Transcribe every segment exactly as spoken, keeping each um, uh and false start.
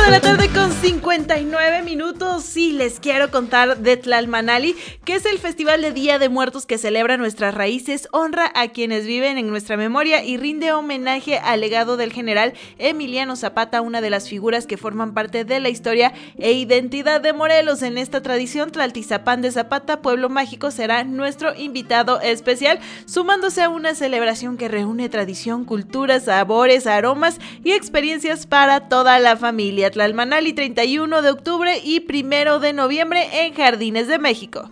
de la tarde con cincuenta y nueve minutos y les quiero contar de Tlalmanali, que es el festival de Día de Muertos que celebra nuestras raíces, honra a quienes viven en nuestra memoria y rinde homenaje al legado del general Emiliano Zapata, una de las figuras que forman parte de la historia e identidad de Morelos. En esta tradición, Tlaltizapán de Zapata, pueblo mágico, será nuestro invitado especial, sumándose a una celebración que reúne tradición, cultura, sabores, aromas y experiencias para toda la familia. Tlalmanali, treinta y uno de octubre y primero de noviembre en Jardines de México.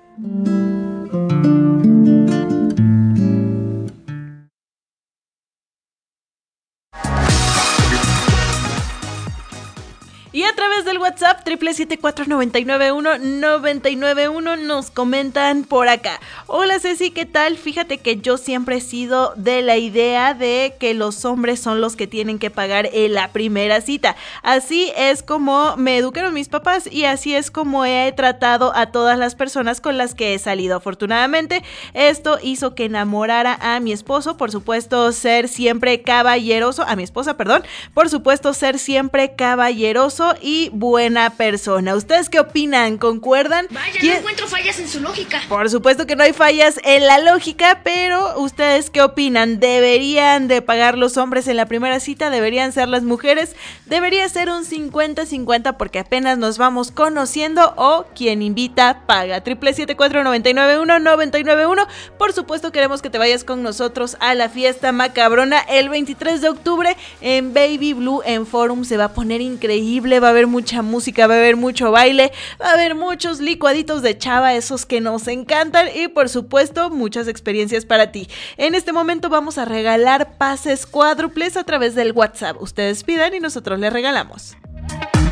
Y a través del WhatsApp triple siete cuatro nueve nueve uno nueve nueve uno nos comentan por acá: hola Ceci, ¿qué tal? Fíjate que yo siempre he sido de la idea de que los hombres son los que tienen que pagar en la primera cita. Así es como me educaron mis papás y así es como he tratado a todas las personas con las que he salido. Afortunadamente, esto hizo que enamorara a mi esposo. Por supuesto, ser siempre caballeroso, a mi esposa, perdón, por supuesto, ser siempre caballeroso y buena persona. ¿Ustedes qué opinan? ¿Concuerdan? Vaya, ¿Quién? No encuentro fallas en su lógica. Por supuesto que no hay fallas en la lógica, pero ¿ustedes qué opinan? ¿Deberían de pagar los hombres en la primera cita? ¿Deberían ser las mujeres? ¿Debería ser un cincuenta cincuenta porque apenas nos vamos conociendo? ¿O quien invita paga? Triple siete cuatro nueve nueve uno nueve nueve uno. Por supuesto queremos que te vayas con nosotros a la fiesta macabrona el veintitrés de octubre en Baby Blue en Forum. Se va a poner increíble. Va a haber mucha música, va a haber mucho baile, va a haber muchos licuaditos de chava, esos que nos encantan, y por supuesto muchas experiencias para ti. En este momento vamos a regalar pases cuádruples a través del WhatsApp. Ustedes pidan y nosotros les regalamos.